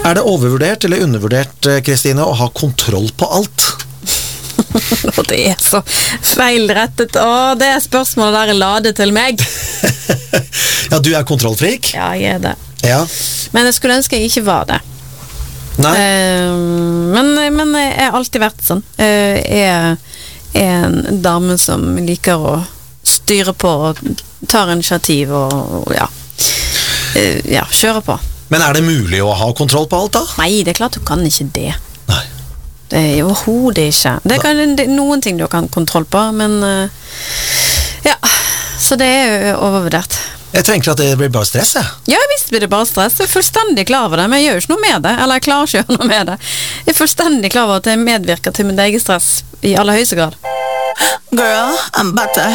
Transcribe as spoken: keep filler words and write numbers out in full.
Er det overvurdert eller undervurdert, Kristine, å ha kontroll på alt? Og det er så feilrettet. Å, det er spørsmålet der er ladet til meg. Ja, du er kontrollfrik? Ja, jeg er det. Ja. Men jeg skulle ønske jeg ikke var det. Nei. Uh, men, men jeg har alltid vært sånn. Uh, jeg er en dame som liker å styre på og tar initiativ og, og ja. Uh, ja, kjøre på. Men er det mulig å ha kontroll på alt da? Nei, det er klart du kan ikke det. Nei. Det er jo overhodet ikke. Det, kan, det er noen ting du kan kontroll på, men uh, ja, så det er jo overvurdert. Jeg tenker at det blir bare stress, jeg. Ja, visst blir det bare stress. Jeg er fullstendig klar over det, men jeg gjør jo ikke noe med det. Eller jeg klarer ikke å gjøre noe med det. Jeg er fullstendig klar over at jeg medvirker til min egen stress i aller høyeste grad. Girl, I'm about to